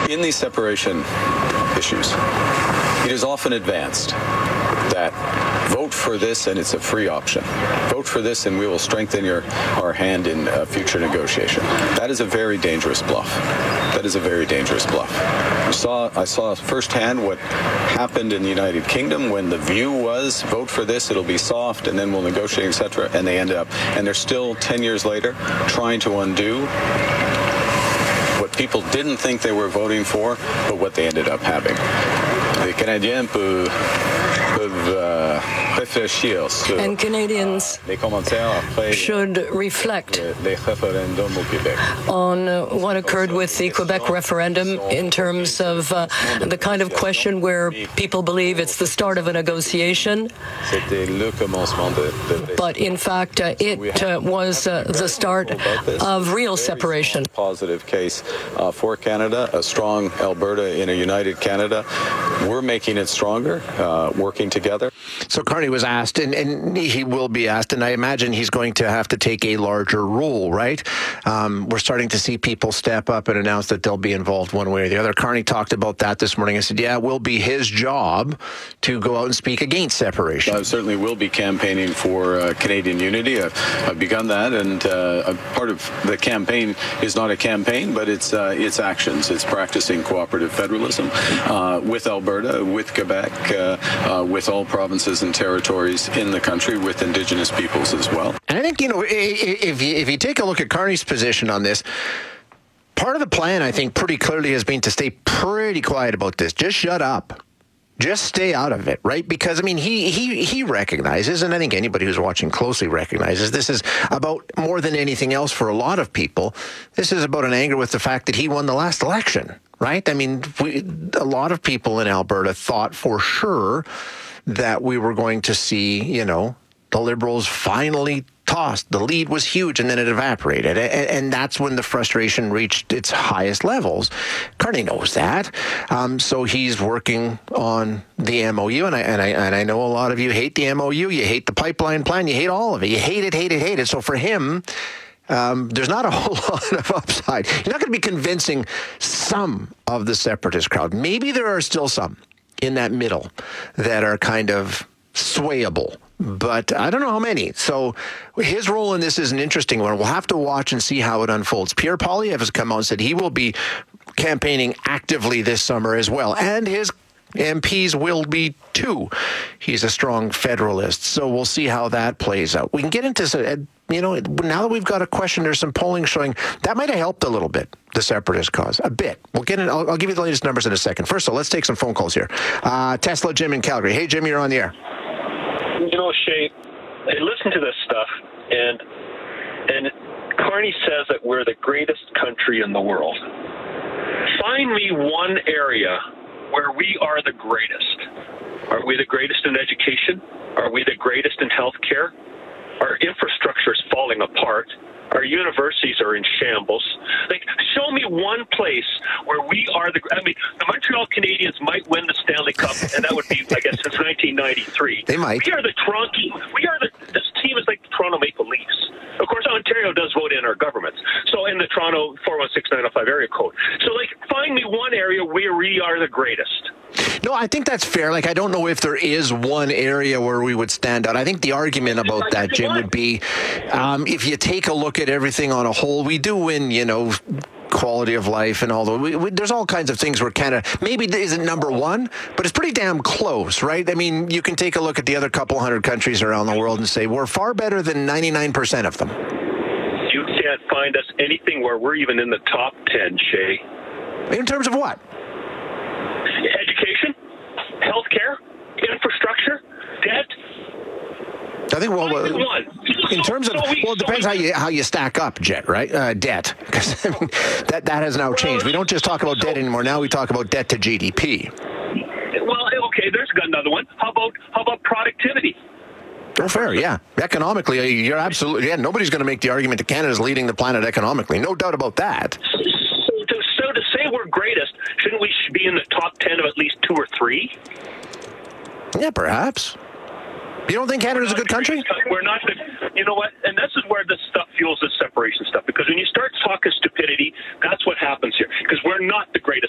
In these separation issues, it is often advanced that vote for this and it's a free option. Vote for this and we will strengthen our hand in future negotiation. That is a very dangerous bluff. That is a very dangerous bluff. I saw firsthand what happened in the United Kingdom when the view was vote for this, it'll be soft, and then we'll negotiate, etc. And they ended up, and they're still 10 years later trying to undo what people didn't think they were voting for, but what they ended up having. Les Canadiens peuvent réfléchir sur and Canadians les commentaires après should reflect les référendums au Québec. On what occurred with the Quebec referendum in terms of the kind of question where people believe it's the start of a negotiation, but in fact it was the start of real separation. Positive case for Canada, a strong Alberta in a united Canada. We're making it stronger, working together. So Carney was asked, and he will be asked, and I imagine he's going to have to take a larger role, right? We're starting to see people step up and announce that they'll be involved one way or the other. Carney talked about that this morning. I said, yeah, it will be his job to go out and speak against separation. I certainly will be campaigning for Canadian unity. I've begun that, and part of the campaign is not a campaign, but it's actions. It's practicing cooperative federalism with Alberta, with Quebec, with all provinces and territories in the country, with Indigenous peoples as well. And I think, if you take a look at Carney's position on this, part of the plan, I think, pretty clearly has been to stay pretty quiet about this. Just shut up. Just stay out of it, right? Because, he recognizes, and I think anybody who's watching closely recognizes, this is about more than anything else for a lot of people. This is about an anger with the fact that he won the last election, right? A lot of people in Alberta thought for sure that we were going to see, the Liberals finally tossed. The lead was huge, and then it evaporated. And that's when the frustration reached its highest levels. Carney knows that. So he's working on the MOU. And I know a lot of you hate the MOU. You hate the pipeline plan. You hate all of it. You hate it. So for him, there's not a whole lot of upside. You're not going to be convincing some of the separatist crowd. Maybe there are still some in that middle that are kind of swayable, but I don't know how many. So his role in this is an interesting one. We'll have to watch and see how it unfolds. Pierre Poilievre has come out and said he will be campaigning actively this summer as well, and his MPs will be too. He's a strong federalist, so we'll see how that plays out. We can get into, now that we've got a question, there's some polling showing that might have helped a little bit, the separatist cause, a bit. We'll get in. I'll give you the latest numbers in a second. First of all, let's take some phone calls here. Tesla Jim in Calgary. Hey, Jim, you're on the air. Shay, I listen to this stuff, and Carney says that we're the greatest country in the world. Find me one area where we are the greatest. Are we the greatest in education? Are we the greatest in healthcare? Our infrastructure is falling apart. Our universities are in shambles. Show me one place where we are the Montreal Canadiens might win the Stanley Cup, and that would be, I guess, since 1993. They might. This team is like the Toronto Maple Leafs. Of course, Ontario does vote in our governments. So in the Toronto 416-905 area code. So, find me one area where we are the greatest. No, I think that's fair. I don't know if there is one area where we would stand out. I think the argument about that, Jim, would be if you take a look at everything on a whole, we do win, quality of life and all the. There's all kinds of things where Canada maybe isn't number one, but it's pretty damn close, right? You can take a look at the other couple hundred countries around the world and say we're far better than 99% of them. You can't find us anything where we're even in the top 10, Shay. In terms of what? Education, healthcare, infrastructure, debt. I think in terms of it depends how you stack up, debt, because that has now changed. We don't just talk about debt anymore. Now we talk about debt to GDP. Well, okay, there's another one. How about productivity? Oh, fair, yeah. Economically, you're absolutely, yeah. Nobody's going to make the argument that Canada's leading the planet economically. No doubt about that. So to say we're greatest, shouldn't we be in the top 10 of at least 2 or 3? Yeah, perhaps. You don't think Canada's a good country? We're not. You know what? And this is where this stuff fuels this separation stuff. Because when you start talking stupidity, that's what happens here. Because we're not the greatest